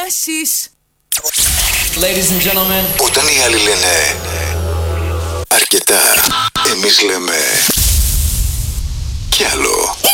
περάσεις. Ladies and gentlemen. Όταν οι άλλοι λένε αρκετά, εμείς λέμε κι άλλο.